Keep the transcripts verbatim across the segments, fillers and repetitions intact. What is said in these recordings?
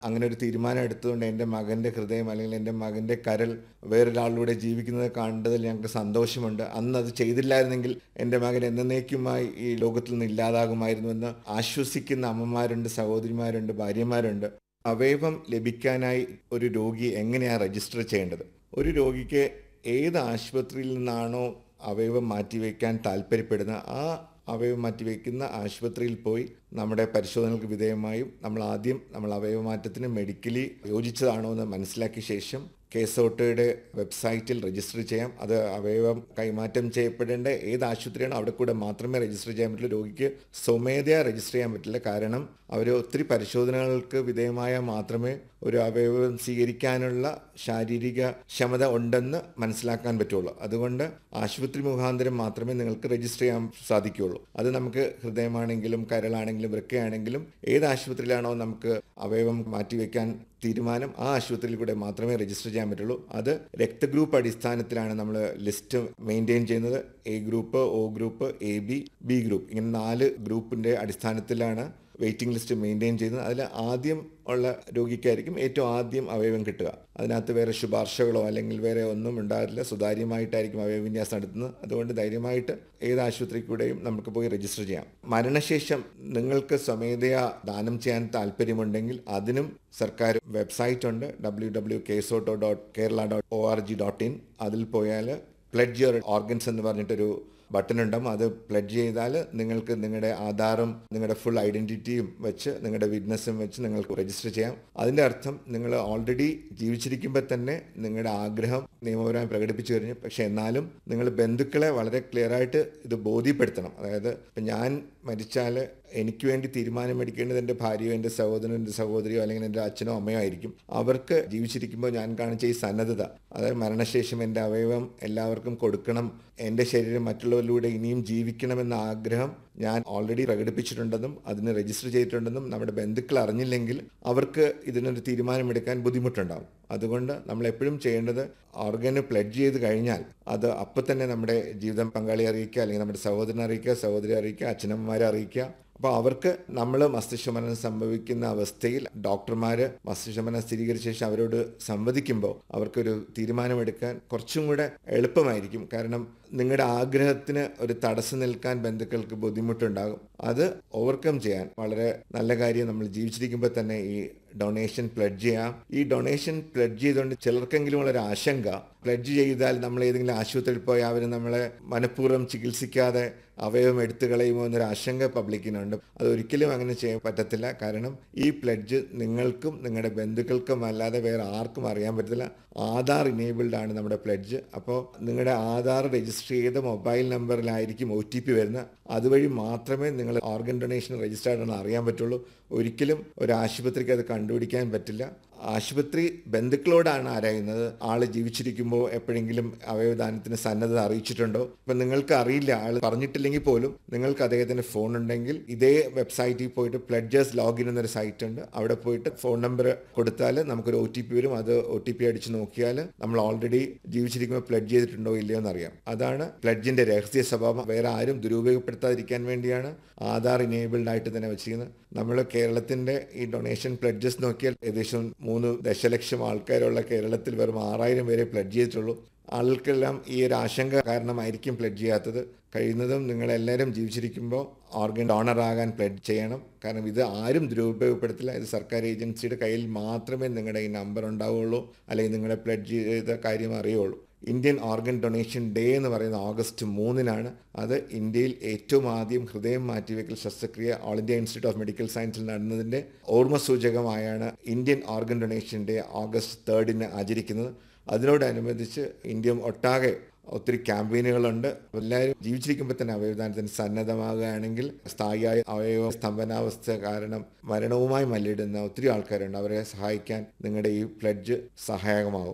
അങ്ങനെ ഒരു തീരുമാനം എടുത്തുകൊണ്ട് എൻ്റെ മകൻ്റെ ഹൃദയം അല്ലെങ്കിൽ എൻ്റെ മകൻ്റെ കരൾ വേറൊരാളിലൂടെ ജീവിക്കുന്നത് കണ്ടതിൽ ഞങ്ങൾക്ക് സന്തോഷമുണ്ട്. അന്ന് അത് ചെയ്തില്ലായിരുന്നെങ്കിൽ എൻ്റെ മകൻ എന്നേക്കുമായി ഈ ലോകത്തിൽ നിന്ന് ഇല്ലാതാകുമായിരുന്നുവെന്ന് ആശ്വസിക്കുന്ന അമ്മമാരുണ്ട്, സഹോദരിമാരുണ്ട്, ഭാര്യമാരുണ്ട്. അവയവം ലഭിക്കാനായി ഒരു രോഗി എങ്ങനെയാണ് രജിസ്റ്റർ ചെയ്യേണ്ടത്? ഒരു രോഗിക്ക് ഏത് ആശുപത്രിയിൽ നിന്നാണോ അവയവം മാറ്റിവെക്കാൻ താല്പര്യപ്പെടുന്നത് ആ അവയവം മാറ്റിവെക്കുന്ന ആശുപത്രിയിൽ പോയി നമ്മുടെ പരിശോധനകൾക്ക് വിധേയമായും നമ്മൾ ആദ്യം നമ്മൾ അവയവമാറ്റത്തിന് മെഡിക്കലി യോജിച്ചതാണോ എന്ന് മനസ്സിലാക്കിയ ശേഷം കേസോട്ടോയുടെ വെബ്സൈറ്റിൽ രജിസ്റ്റർ ചെയ്യാം. അത് അവയവം കൈമാറ്റം ചെയ്യപ്പെടേണ്ട ഏത് ആശുപത്രിയാണോ അവിടെ കൂടെ മാത്രമേ രജിസ്റ്റർ ചെയ്യാൻ പറ്റുള്ളൂ. രോഗിക്ക് സ്വമേധയാ രജിസ്റ്റർ ചെയ്യാൻ പറ്റില്ല. കാരണം അവർ ഒത്തിരി പരിശോധനകൾക്ക് വിധേയമായാൽ മാത്രമേ ഒരു അവയവം സ്വീകരിക്കാനുള്ള ശാരീരിക ക്ഷമത ഉണ്ടെന്ന് മനസ്സിലാക്കാൻ പറ്റുള്ളൂ. അതുകൊണ്ട് ആശുപത്രി മുഖാന്തരം മാത്രമേ നിങ്ങൾക്ക് രജിസ്റ്റർ ചെയ്യാൻ സാധിക്കുകയുള്ളൂ. അത് നമുക്ക് ഹൃദയമാണെങ്കിലും കരളാണെങ്കിലും വൃക്കയാണെങ്കിലും ഏത് ആശുപത്രിയിലാണോ നമുക്ക് അവയവം മാറ്റിവെക്കാൻ തീരുമാനം ആ ആശുപത്രിയിൽ കൂടെ മാത്രമേ രജിസ്റ്റർ ചെയ്യാൻ പറ്റുള്ളൂ. അത് രക്തഗ്രൂപ്പ് അടിസ്ഥാനത്തിലാണ് നമ്മൾ ലിസ്റ്റ് മെയിൻറ്റെയിൻ ചെയ്യുന്നത്. A group, O group, A B, B group, ഇങ്ങനെ നാല് ഗ്രൂപ്പിൻ്റെ അടിസ്ഥാനത്തിലാണ് വെയിറ്റിംഗ് ലിസ്റ്റ് മെയിൻറ്റെയിൻ ചെയ്യുന്നത്. അതിൽ ആദ്യം ഉള്ള രോഗിക്കായിരിക്കും ഏറ്റവും ആദ്യം അവയവം കിട്ടുക. അതിനകത്ത് വേറെ ശുപാർശകളോ അല്ലെങ്കിൽ വേറെ ഒന്നും ഉണ്ടാകില്ല. സുതാര്യമായിട്ടായിരിക്കും അവയവവിന്യാസം നടത്തുന്നത്. അതുകൊണ്ട് ധൈര്യമായിട്ട് ഏത് ആശുപത്രിക്കൂടെയും നമുക്ക് പോയി രജിസ്റ്റർ ചെയ്യാം. മരണശേഷം നിങ്ങൾക്ക് സ്വമേധയാ ദാനം ചെയ്യാൻ താല്പര്യമുണ്ടെങ്കിൽ അതിനും സർക്കാർ വെബ്സൈറ്റ് ഉണ്ട്, W W കേസോട്ടോ dot Kerala dot O R G dot in. അതിൽ പോയാൽ പ്ലെഡ്ജ് യുവർ ഓർഗൻസ് എന്ന് പറഞ്ഞിട്ടൊരു ബട്ടൺ ഉണ്ടാവും. അത് പ്ലെഡ്ജ് ചെയ്താൽ നിങ്ങൾക്ക് നിങ്ങളുടെ ആധാറും നിങ്ങളുടെ ഫുൾ ഐഡൻറ്റിറ്റിയും വെച്ച് നിങ്ങളുടെ വിറ്റ്നസ്സും വെച്ച് നിങ്ങൾക്ക് രജിസ്റ്റർ ചെയ്യാം. അതിൻ്റെ അർത്ഥം നിങ്ങൾ ഓൾറെഡി ജീവിച്ചിരിക്കുമ്പോൾ തന്നെ നിങ്ങളുടെ ആഗ്രഹം നിയമപരമായി പ്രകടിപ്പിച്ചു കഴിഞ്ഞു. പക്ഷേ എന്നാലും നിങ്ങൾ ബന്ധുക്കളെ വളരെ ക്ലിയറായിട്ട് ഇത് ബോധ്യപ്പെടുത്തണം. അതായത് ഇപ്പം ഞാൻ മരിച്ചാൽ എനിക്ക് വേണ്ടി തീരുമാനം എടുക്കേണ്ടത് എൻ്റെ ഭാര്യയോ എൻ്റെ സഹോദരനോ എൻ്റെ സഹോദരിയോ അല്ലെങ്കിൽ എൻ്റെ അച്ഛനോ അമ്മയോ ആയിരിക്കും. അവർക്ക് ജീവിച്ചിരിക്കുമ്പോൾ ഞാൻ കാണിച്ച ഈ സന്നദ്ധത, അതായത് മരണശേഷം എൻ്റെ അവയവം എല്ലാവർക്കും കൊടുക്കണം, എൻ്റെ ശരീരം മറ്റുള്ളവരിലൂടെ ഇനിയും ജീവിക്കണമെന്ന ആഗ്രഹം ഞാൻ ഓൾറെഡി പ്രകടിപ്പിച്ചിട്ടുണ്ടെന്നും അതിന് രജിസ്റ്റർ ചെയ്തിട്ടുണ്ടെന്നും നമ്മുടെ ബന്ധുക്കൾ അറിഞ്ഞില്ലെങ്കിൽ അവർക്ക് ഇതിനൊരു തീരുമാനമെടുക്കാൻ ബുദ്ധിമുട്ടുണ്ടാകും. അതുകൊണ്ട് നമ്മൾ എപ്പോഴും ചെയ്യേണ്ടത് ഓർഗന് പ്ലെഡ്ജ് ചെയ്ത് കഴിഞ്ഞാൽ അത് അപ്പം തന്നെ നമ്മുടെ ജീവിതം പങ്കാളിയെ അറിയിക്കുക, അല്ലെങ്കിൽ നമ്മുടെ സഹോദരനെ അറിയിക്കുക, സഹോദരിയെ അറിയിക്കുക, അച്ഛനമ്മമാരെ അറിയിക്കുക. അപ്പോൾ അവർക്ക് നമ്മൾ മസ്തിഷ്കമരണം സംഭവിക്കുന്ന അവസ്ഥയിൽ ഡോക്ടർമാർ മസ്തിഷ്കമരണം സ്ഥിരീകരിച്ച ശേഷം അവരോട് സംവദിക്കുമ്പോൾ അവർക്കൊരു തീരുമാനമെടുക്കാൻ കുറച്ചും കൂടെ എളുപ്പമായിരിക്കും. കാരണം നിങ്ങളുടെ ആഗ്രഹത്തിന് ഒരു തടസ്സം നിൽക്കാൻ ബന്ധുക്കൾക്ക് ബുദ്ധിമുട്ടുണ്ടാകും. അത് ഓവർകം ചെയ്യാൻ വളരെ നല്ല കാര്യം. നമ്മൾ ജീവിച്ചിരിക്കുമ്പോൾ തന്നെ ഈ ഡൊണേഷൻ പ്ലെഡ്ജ് ചെയ്യാം. ഈ ഡൊണേഷൻ പ്ലെഡ്ജ് ചെയ്തുകൊണ്ട് ചിലർക്കെങ്കിലും ഉള്ളൊരു ആശങ്ക, പ്ലെഡ്ജ് ചെയ്താൽ നമ്മൾ ഏതെങ്കിലും ആശുപത്രിയിൽ പോയി അവർ നമ്മളെ മനഃപൂർവ്വം ചികിത്സിക്കാതെ അവയവം എടുത്തു കളയുമോ എന്നൊരു ആശങ്ക പബ്ലിക്കിനുണ്ട്. അതൊരിക്കലും അങ്ങനെ ചെയ്യാൻ പറ്റത്തില്ല. കാരണം ഈ പ്ലെഡ്ജ് നിങ്ങൾക്കും നിങ്ങളുടെ ബന്ധുക്കൾക്കും അല്ലാതെ വേറെ ആർക്കും അറിയാൻ പറ്റത്തില്ല. ആധാർ ഇനേബിൾഡ് ആണ് നമ്മുടെ പ്ലെഡ്ജ്. അപ്പോൾ നിങ്ങളുടെ ആധാർ രജിസ്റ്റർ ചെയ്ത മൊബൈൽ നമ്പറിലായിരിക്കും ഒ ടി പി വരുന്നത്. അതുവഴി മാത്രമേ നിങ്ങൾ ഓർഗൻ ഡൊണേഷൻ രജിസ്റ്റേർഡ് ആണെന്ന് അറിയാൻ പറ്റുള്ളൂ. ഒരിക്കലും ഒരു ആശുപത്രിക്ക് അത് കണ്ടുപിടിക്കാൻ പറ്റില്ല. ആശുപത്രി ബന്ധുക്കളോടാണ് ആരായുന്നത്. ആൾ ജീവിച്ചിരിക്കുമ്പോൾ എപ്പോഴെങ്കിലും അവയവദാനത്തിന് സന്നദ്ധത അറിയിച്ചിട്ടുണ്ടോ? ഇപ്പം നിങ്ങൾക്ക് അറിയില്ല, ആൾ പറഞ്ഞിട്ടില്ലെങ്കിൽ പോലും നിങ്ങൾക്ക് അദ്ദേഹത്തിൻ്റെ ഫോൺ ഉണ്ടെങ്കിൽ ഇതേ വെബ്സൈറ്റിൽ പോയിട്ട് പ്ലെഡ്ജേഴ്സ് ലോഗിൻ എന്നൊരു സൈറ്റ് ഉണ്ട്. അവിടെ പോയിട്ട് ഫോൺ നമ്പർ കൊടുത്താൽ നമുക്കൊരു ഒ ടി പി വരും. അത് ഒ ടി പി അടിച്ച് നോക്കിയാൽ നമ്മൾ ഓൾറെഡി ജീവിച്ചിരിക്കുമ്പോൾ പ്ലെഡ്ജ് ചെയ്തിട്ടുണ്ടോ ഇല്ലയോ എന്നറിയാം. അതാണ് പ്ലെഡ്ജിൻ്റെ രഹസ്യ സ്വഭാവം. വേറെ ആരും ദുരുപയോഗപ്പെടുത്താതിരിക്കാൻ വേണ്ടിയാണ് ആധാർ ഇനേബിൾഡ് ആയിട്ട് തന്നെ വെച്ചിരിക്കുന്നത്. നമ്മൾ കേരളത്തിൻ്റെ ഈ ഡൊണേഷൻ പ്ലെഡ്ജസ് നോക്കിയാൽ ഏകദേശം മൂന്ന് ദശലക്ഷം ആൾക്കാരുള്ള കേരളത്തിൽ വെറും ആറായിരം പേരെ പ്ലെഡ്ജ് ചെയ്തിട്ടുള്ളൂ. ആൾക്കെല്ലാം ഈ ഒരു ആശങ്ക കാരണമായിരിക്കും പ്ലെഡ്ജ് ചെയ്യാത്തത്. കഴിയുന്നതും നിങ്ങളെല്ലാവരും ജീവിച്ചിരിക്കുമ്പോൾ ഓർഗൻ ഡോണറാകാൻ പ്ലെഡ്ജ് ചെയ്യണം. കാരണം ഇത് ആരും ദുരുപയോഗപ്പെടുത്തില്ല. ഇത് സർക്കാർ ഏജൻസിയുടെ കയ്യിൽ മാത്രമേ നിങ്ങളുടെ ഈ നമ്പർ ഉണ്ടാവുകയുള്ളൂ, അല്ലെങ്കിൽ നിങ്ങളെ പ്ലെഡ്ജ് ചെയ്ത കാര്യം അറിയുള്ളൂ. ഇന്ത്യൻ ഓർഗൻ ഡൊണേഷൻ ഡേ എന്ന് പറയുന്നത് ഓഗസ്റ്റ് മൂന്നിനാണ്. അത് ഇന്ത്യയിൽ ഏറ്റവും ആദ്യം ഹൃദയം മാറ്റിവെക്കൽ ശസ്ത്രക്രിയ all India institute of medical സയൻസിൽ നടന്നതിൻ്റെ ഓർമ്മ സൂചകമായാണ് Indian organ donation day August തേർഡിന് ആചരിക്കുന്നത്. അതിനോടനുബന്ധിച്ച് ഇന്ത്യ ഒട്ടാകെ ഒത്തിരി ക്യാമ്പയിനുകളുണ്ട്. എല്ലാവരും ജീവിച്ചിരിക്കുമ്പോൾ തന്നെ അവയവദാനത്തിന് സന്നദ്ധമാകുകയാണെങ്കിൽ സ്ഥായിയായ അവയവ സ്തംഭനാവസ്ഥ കാരണം മരണവുമായി മല്ലിടുന്ന ഒത്തിരി ആൾക്കാരുണ്ട്. അവരെ സഹായിക്കാൻ നിങ്ങളുടെ ഈ പ്ലെഡ്ജ് സഹായകമാവും.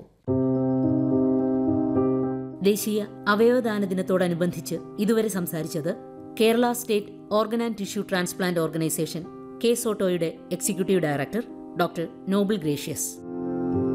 ദേശീയ അവയവദാന ദിനത്തോടനുബന്ധിച്ച് ഇതുവരെ സംസാരിച്ചത് Kerala state organ and tissue transplant organisation കേസോട്ടോയുടെ executive director doctor Noble gracious.